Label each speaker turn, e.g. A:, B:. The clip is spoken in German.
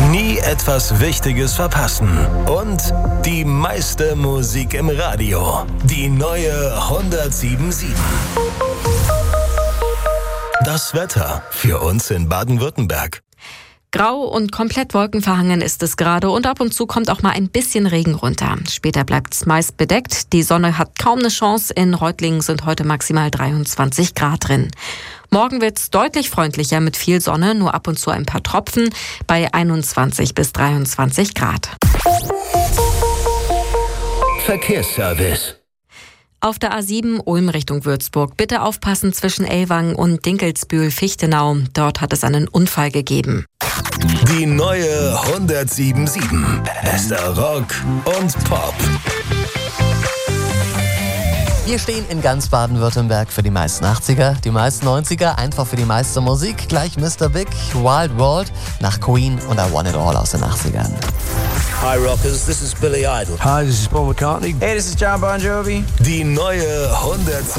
A: Nie etwas Wichtiges verpassen. Und die meiste Musik im Radio. Die neue 107.7. Das Wetter für uns in Baden-Württemberg.
B: Grau und komplett wolkenverhangen ist es gerade und ab und zu kommt auch mal ein bisschen Regen runter. Später bleibt es meist bedeckt. Die Sonne hat kaum eine Chance. In Reutlingen sind heute maximal 23 Grad drin. Morgen wird es deutlich freundlicher mit viel Sonne, nur ab und zu ein paar Tropfen bei 21 bis 23 Grad.
A: Verkehrsservice.
B: Auf der A7 Ulm Richtung Würzburg. Bitte aufpassen zwischen Ellwangen und Dinkelsbühl-Fichtenau. Dort hat es einen Unfall gegeben.
A: Die neue 107.7. Bester Rock und Pop.
C: Wir stehen in ganz Baden-Württemberg für die meisten 80er, die meisten 90er, einfach für die meiste Musik. Gleich Mr. Big, Wild World, nach Queen und I Want It All aus den 80ern.
D: Hi Rockers, this is Billy Idol.
E: Hi, this is Paul McCartney.
F: Hey, this is John Bon Jovi.
A: Die neue 107.